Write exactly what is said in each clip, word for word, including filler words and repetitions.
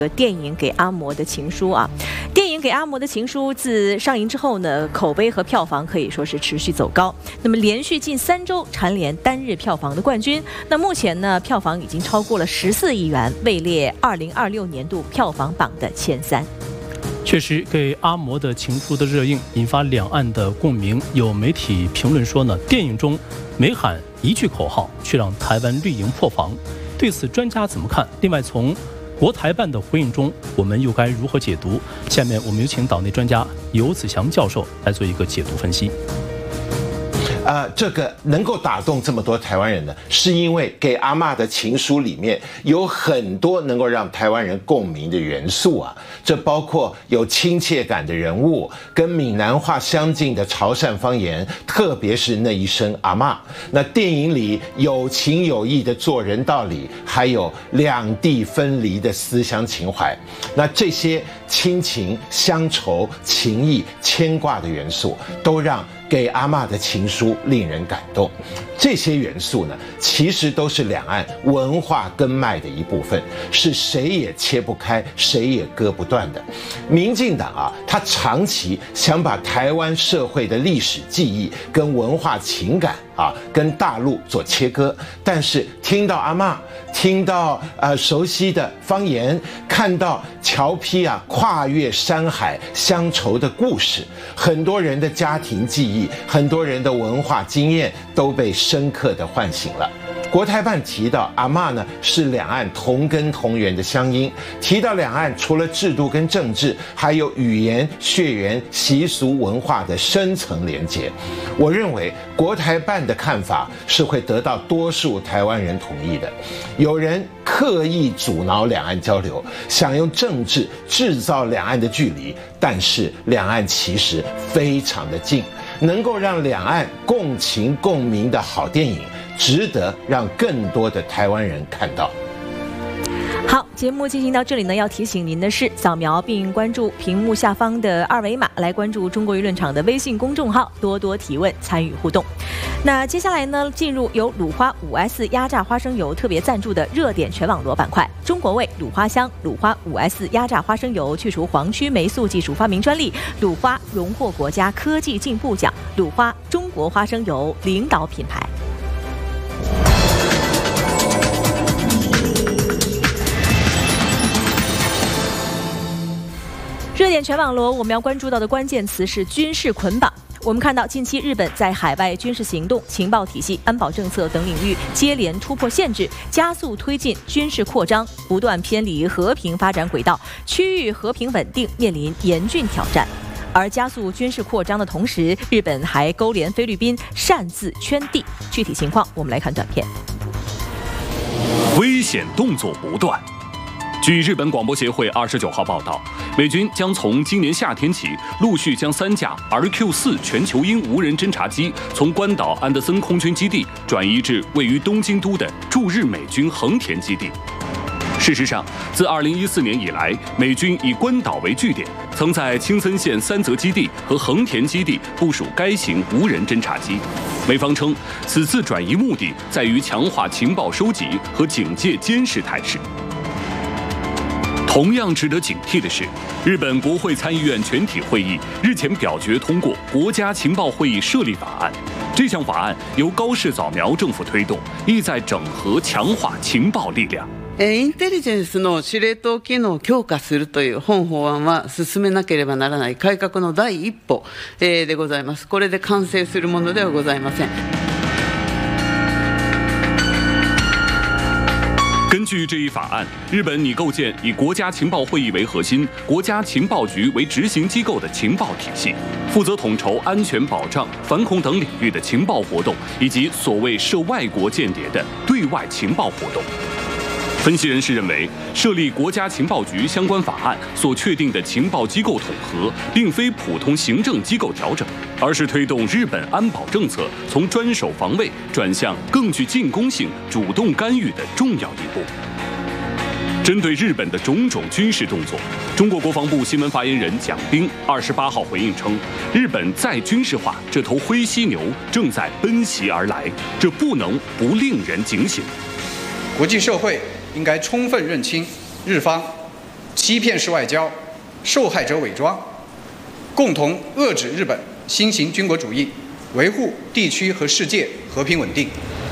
电影《给阿嬷的情书》啊，电影《给阿嬷的情书》自上映之后呢，口碑和票房可以说是持续走高。那么连续近三周蝉联单日票房的冠军。那目前呢，票房已经超过了十四亿元，位列二零二六年度票房榜的前三。 确实，《给阿嬷的情书》的热映引发两岸的共鸣。有媒体评论说呢，电影中每喊一句口号，却让台湾绿营破防。对此，专家怎么看？另外，从国台办的回应中，我们又该如何解读？下面我们有请岛内专家游子祥教授来做一个解读分析。 呃，这个能够打动这么多台湾人呢，是因为《给阿嬷的情书》里面有很多能够让台湾人共鸣的元素啊。这包括有亲切感的人物，跟闽南话相近的潮汕方言，特别是那一声阿嬷。那电影里有情有义的做人道理，还有两地分离的思乡情怀。那这些亲情、乡愁、情谊、牵挂的元素，都让给阿嬷的情书令人感动。这些元素呢，其实都是两岸文化根脉的一部分，是谁也切不开，谁也割不断的。民进党啊，他长期想把台湾社会的历史记忆跟文化情感啊，跟大陆做切割。但是听到阿嬷，听到呃熟悉的方言，看到侨批啊跨越山海乡愁的故事，很多人的家庭记忆，很多人的文化经验都被深刻的唤醒了。国台办提到阿嬷呢是两岸同根同源的乡音，提到两岸除了制度跟政治，还有语言、血缘、习俗、文化的深层连结。我认为国台办的看法是会得到多数台湾人同意的。有人刻意阻挠两岸交流，想用政治制造两岸的距离，但是两岸其实非常的近，能够让两岸共情共鸣的好电影，值得让更多的台湾人看到。 好，节目进行到这里呢，要提醒您的是，扫描并关注屏幕下方的二维码，来关注中国舆论场的微信公众号，多多提问，参与互动。那接下来呢，进入由鲁花 五 S 压榨花生油特别赞助的热点全网罗板块。中国味鲁花香鲁花 五 S 压榨花生油去除黄曲霉素技术发明专利，鲁花荣获国家科技进步奖，鲁花中国花生油领导品牌。热点全网罗，我们要关注到的关键词是军事捆绑。我们看到，近期日本在海外军事行动、情报体系、安保政策等领域接连突破限制，加速推进军事扩张，不断偏离和平发展轨道，区域和平稳定面临严峻挑战。而加速军事扩张的同时，日本还勾连菲律宾，擅自圈地。具体情况，我们来看短片。 危险动作不断。据日本广播协会二十九号报道，美军将从今年夏天起，陆续将三架 R Q 四全球鹰无人侦察机从关岛安德森空军基地转移至位于东京都的驻日美军横田基地。事实上，自二零一四年以来，美军以关岛为据点，曾在青森县三泽基地和横田基地部署该型无人侦察机。美方称，此次转移目的在于强化情报收集和警戒监视态势。同样值得警惕的是，日本国会参议院全体会议日前表決通过国家情報會議設立法案。這項法案由高市早苗政府推動，意在整合強化情報力量。 インテリジェンスの司令塔機能を強化するという本法案は進めなければならない改革の第一歩でございます。これで完成するものではございません。 根据这一法案，日本拟构建以国家情报会议为核心、国家情报局为执行机构的情报体系，负责统筹安全保障、反恐等领域的情报活动，以及所谓涉外国间谍的对外情报活动。分析人士认为，设立国家情报局相关法案所确定的情报机构统合，并非普通行政机构调整，而是推动日本安保政策从专守防卫转向更具进攻性、主动干预的重要一步。针对日本的种种军事动作，中国国防部新闻发言人蒋兵二十八号回应称，日本再军事化这头灰犀牛正在奔袭而来，这不能不令人警醒。 国际社会应该充分认清日方欺骗式外交、受害者伪装，共同遏制日本新型军国主义，维护地区和世界和平稳定。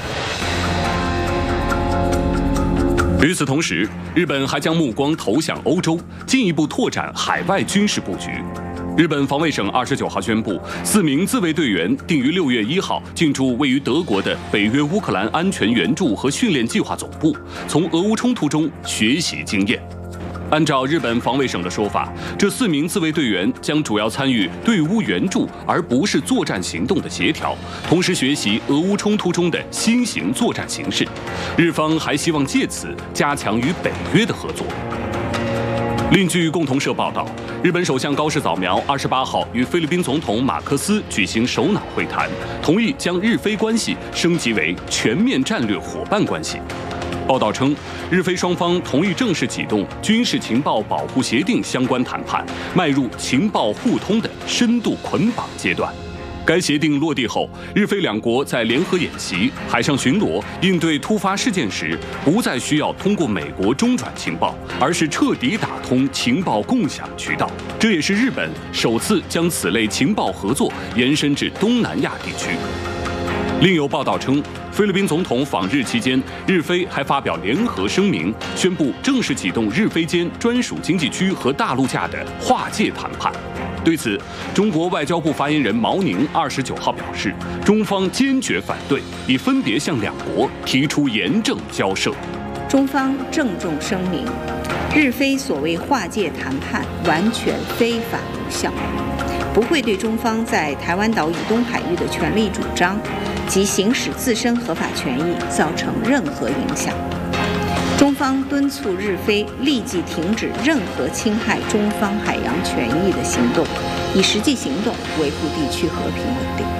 与此同时，日本还将目光投向欧洲，进一步拓展海外军事布局。日本防卫省二十九号宣布，四名自卫队员定于六月一号进驻位于德国的北约乌克兰安全援助和训练计划总部，从俄乌冲突中学习经验。按照日本防卫省的说法，这四名自卫队员将主要参与对乌援助，而不是作战行动的协调，同时学习俄乌冲突中的新型作战形势。日方还希望借此加强与北约的合作。另据共同社报道，日本首相高市早苗二十八号与菲律宾总统马克思举行首脑会谈，同意将日菲关系升级为全面战略伙伴关系。报道称，日菲双方同意正式启动军事情报保护协定相关谈判，迈入情报互通的深度捆绑阶段。该协定落地后，日菲两国在联合演习、海上巡逻、应对突发事件时，不再需要通过美国中转情报，而是彻底打通情报共享渠道。这也是日本首次将此类情报合作延伸至东南亚地区。另有报道称，菲律宾总统访日期间，日菲还发表联合声明，宣布正式启动日菲间专属经济区和大陆架的划界谈判。对此，中国外交部发言人毛宁二十九号表示，中方坚决反对，已分别向两国提出严正交涉。 中方郑重声明，日菲所谓划界谈判完全非法无效，不会对中方在台湾岛以东海域的权利主张及行使自身合法权益造成任何影响。中方敦促日菲立即停止任何侵害中方海洋权益的行动，以实际行动维护地区和平稳定。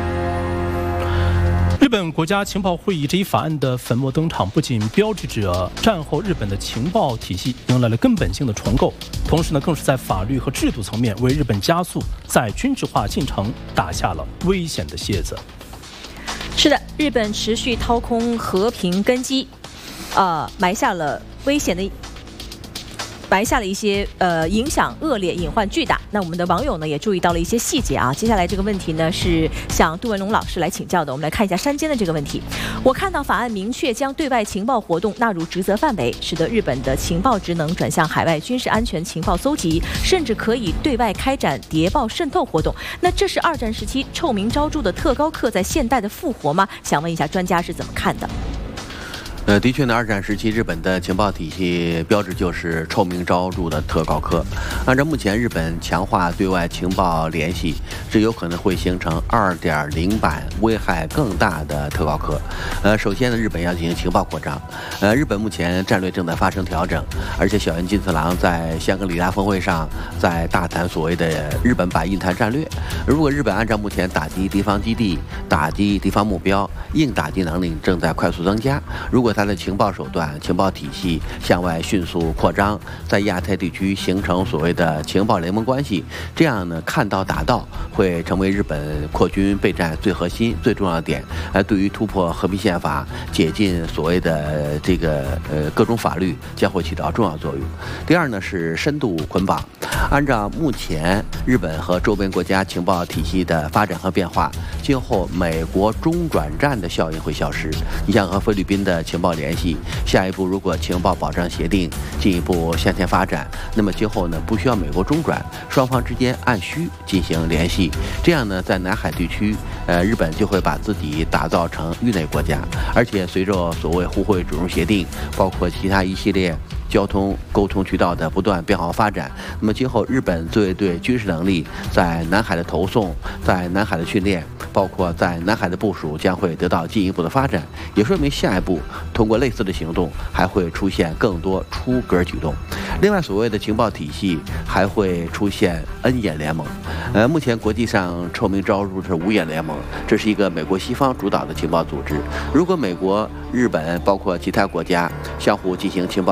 日本国家情报会议这一法案的粉墨登场，不仅标志着战后日本的情报体系迎来了根本性的重构，同时呢，更是在法律和制度层面为日本加速在军事化进程打下了危险的楔子。 是的，日本持续掏空和平根基，呃，埋下了危险的。埋下了一些呃影响恶劣、隐患巨大。那我们的网友呢也注意到了一些细节啊。接下来这个问题呢是向杜文龙老师来请教的。我们来看一下山间的这个问题。我看到法案明确将对外情报活动纳入职责范围，使得日本的情报职能转向海外军事安全情报搜集，甚至可以对外开展谍报渗透活动。那这是二战时期臭名昭著的特高课在现代的复活吗？想问一下专家是怎么看的？ 呃，的确呢，二战时期日本的情报体系标志就是臭名昭著的特高科。按照目前日本强化对外情报联系，这有可能会形成 二点零 版危害更大的特高科。呃，首先呢，日本要进行情报扩张。呃，日本目前战略正在发生调整，而且小渊金次郎在香格里拉峰会上在大谈所谓的日本版印太战略。如果日本按照目前打击敌方基地、打击敌方目标，硬打击能力正在快速增加，如果它的情报手段、情报体系向外迅速扩张，在亚太地区形成所谓的情报联盟关系，这样呢，看到打到会成为日本扩军备战最核心、最重要的点。而对于突破和平宪法、解禁所谓的这个呃各种法律，将会起到重要作用。第二呢是深度捆绑，按照目前日本和周边国家情报体系的发展和变化，今后美国中转站的效应会消失。你像和菲律宾的情报联系，下一步如果情报保障协定进一步向前发展，那么今后呢不需要美国中转，双方之间按需进行联系，这样呢在南海地区，呃日本就会把自己打造成域内国家，而且随着所谓互惠准入协定，包括其他一系列交通沟通渠道的不断变化发展，那么今后日本自卫队军事能力在南海的投送，在南海的训练，包括在南海的部署将会得到进一步的发展，也说明下一步通过类似的行动还会出现更多出格举动。另外，所谓的情报体系还会出现恩眼联盟。呃，目前国际上臭名昭著的是五眼联盟，这是一个美国西方主导的情报组织。如果美国、日本包括其他国家相互进行情报共享，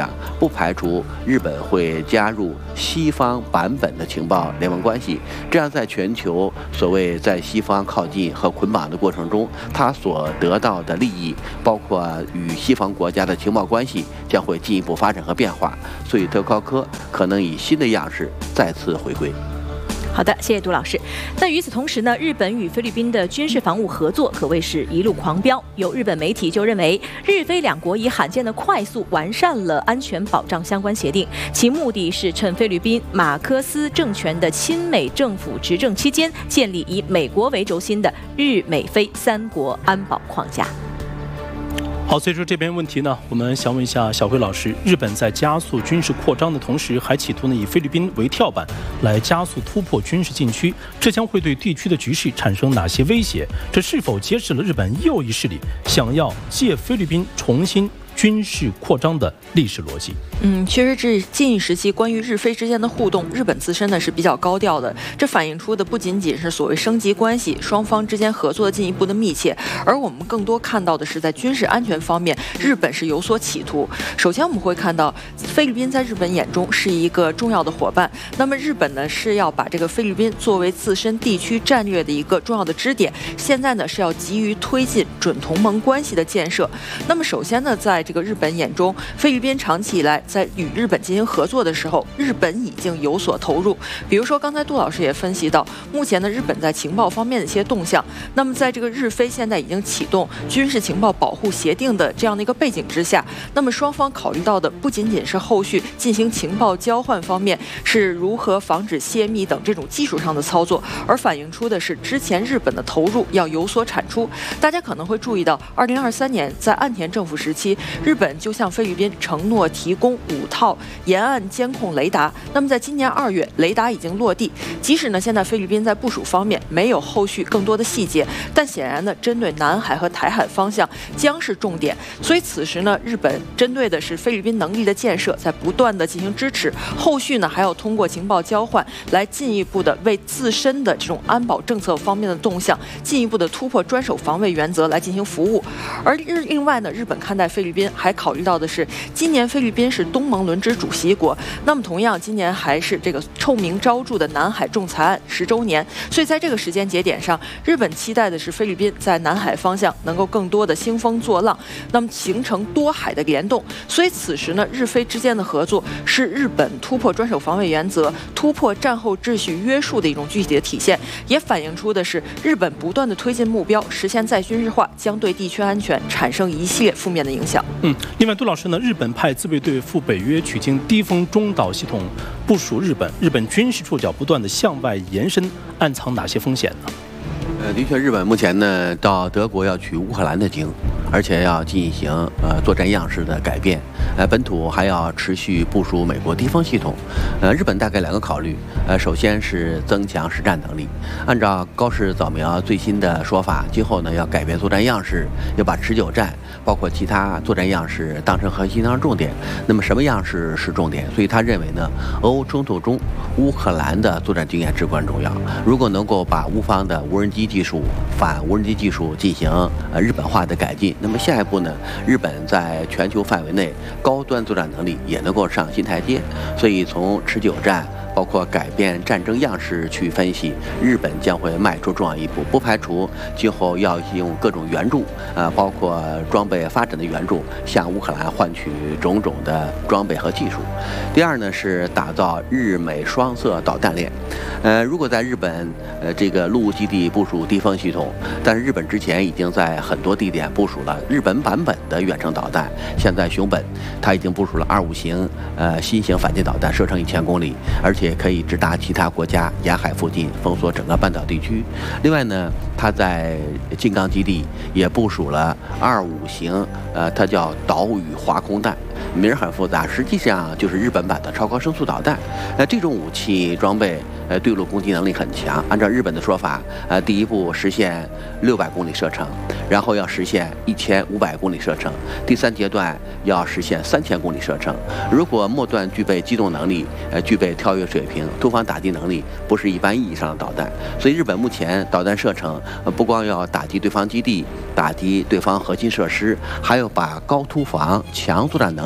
下，不排除日本会加入西方版本的情报联盟关系。这样，在全球所谓在西方靠近和捆绑的过程中，它所得到的利益，包括与西方国家的情报关系，将会进一步发展和变化。所以，特高科可能以新的样式再次回归。 好的，谢谢杜老师。那与此同时呢，日本与菲律宾的军事防务合作可谓是一路狂飙。有日本媒体就认为，日菲两国以罕见的快速完善了安全保障相关协定，其目的是趁菲律宾马科斯政权的亲美政府执政期间，建立以美国为轴心的日美菲三国安保框架。 好，所以说这边问题呢，我们想问一下小辉老师，日本在加速军事扩张的同时，还企图呢以菲律宾为跳板，来加速突破军事禁区，这将会对地区的局势产生哪些威胁？这是否揭示了日本右翼势力想要借菲律宾重新军事扩张的历史逻辑？ 嗯，确实，这近一时期关于日菲之间的互动，日本自身呢是比较高调的。这反映出的不仅仅是所谓升级关系，双方之间合作的进一步的密切，而我们更多看到的是在军事安全方面，日本是有所企图。首先，我们会看到菲律宾在日本眼中是一个重要的伙伴，那么日本呢是要把这个菲律宾作为自身地区战略的一个重要的支点，现在呢是要急于推进准同盟关系的建设。那么首先呢，在这个日本眼中，菲律宾长期以来在与日本进行合作的时候，日本已经有所投入。比如说，刚才杜老师也分析到，目前的日本在情报方面的一些动向。那么，在这个日菲现在已经启动军事情报保护协定的这样的一个背景之下，那么双方考虑到的不仅仅是后续进行情报交换方面是如何防止泄密等这种技术上的操作，而反映出的是之前日本的投入要有所产出。大家可能会注意到，二零二三年在岸田政府时期，日本就向菲律宾承诺提供五套沿岸监控雷达。那么在今年二月，雷达已经落地。即使呢现在菲律宾在部署方面没有后续更多的细节，但显然呢针对南海和台海方向将是重点。所以此时呢，日本针对的是菲律宾能力的建设，在不断的进行支持。后续呢还要通过情报交换来进一步的为自身的这种安保政策方面的动向，进一步的突破专守防卫原则来进行服务。而日另外呢，日本看待菲律宾还考虑到的是，今年菲律宾是东盟轮值主席国，那么同样今年还是这个臭名昭著的南海仲裁案十周年，所以在这个时间节点上，日本期待的是菲律宾在南海方向能够更多的兴风作浪，那么形成多海的联动。所以此时呢，日菲之间的合作是日本突破专守防卫原则、突破战后秩序约束的一种具体的体现，也反映出的是日本不断的推进目标，实现再军事化，将对地区安全产生一系列负面的影响。 嗯，另外杜老师呢，日本派自卫队赴北约取经低空中导系统部署日本，日本军事触角不断的向外延伸，暗藏哪些风险呢？ 呃，的确，日本目前呢到德国要取乌克兰的经，而且要进行呃作战样式的改变，呃，本土还要持续部署美国敌方系统。呃，日本大概两个考虑，呃，首先是增强实战能力。按照高市早苗最新的说法，今后呢要改变作战样式，要把持久战包括其他作战样式当成核心当成重点。那么什么样式是重点？所以他认为呢，俄乌冲突中乌克兰的作战经验至关重要。如果能够把乌方的无人机技术、反无人机技术进行呃日本化的改进，那么下一步呢，日本在全球范围内高端作战能力也能够上新台阶。所以从持久战包括改变战争样式去分析，日本将会迈出重要一步，不排除今后要用各种援助，呃，包括装备发展的援助，向乌克兰换取种种的装备和技术。第二呢是打造日美双色导弹链，呃，如果在日本呃这个陆基地部署地方系统，但是日本之前已经在很多地点部署了日本版本的远程导弹，现在熊本它已经部署了二五型呃新型反舰导弹，射程一千公里，而且也可以直达其他国家沿海附近，封锁整个半岛地区。另外呢，它在静冈基地也部署了二五型，呃，它叫岛屿滑空弹，名儿很复杂，实际上就是日本版的超高声速导弹。那这种武器装备，呃，对陆攻击能力很强。按照日本的说法，呃，第一步实现六百公里射程，然后要实现一千五百公里射程，第三阶段要实现三千公里射程。如果末段具备机动能力，呃，具备跳跃水平、突防打击能力，不是一般意义上的导弹。所以日本目前导弹射程，呃，不光要打击对方基地、打击对方核心设施，还要把高突防、强作战能力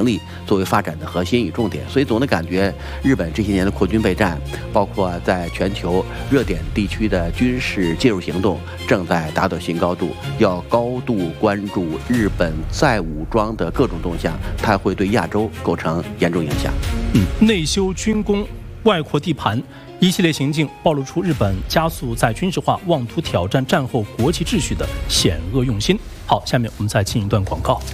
能力作为发展的核心与重点。所以总的感觉，日本这些年的扩军备战，包括在全球热点地区的军事介入行动，正在达到新高度。要高度关注日本再武装的各种动向，它会对亚洲构成严重影响。 嗯，内修军工，外扩地盘。一系列行径暴露出日本加速在军事化、妄图挑战战后国际秩序的险恶用心。好，下面我们再进一段广告。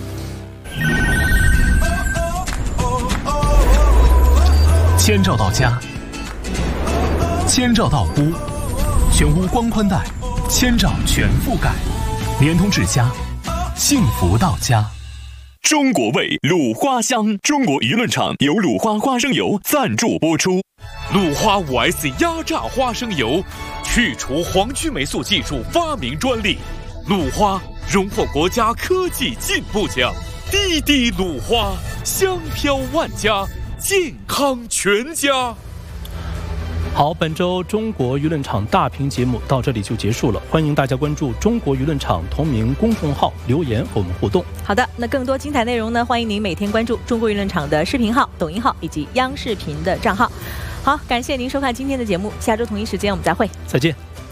千兆到家，千兆到屋，全屋光宽带，千兆全覆盖，联通至家，幸福到家。 中国味鲁花香，中国舆论场由鲁花花生油赞助播出。鲁花 五 S 压榨花生油，去除黄曲霉素技术发明专利。鲁花荣获国家科技进步奖。滴滴鲁花，香飘万家，健康全家。 好，本周中国舆论场大评节目到这里就结束了，欢迎大家关注中国舆论场同名公众号留言和我们互动。 好的，那更多精彩内容呢，欢迎您每天关注中国舆论场的视频号、抖音号以及央视频的账号。好，感谢您收看今天的节目，下周同一时间我们再会， 再见。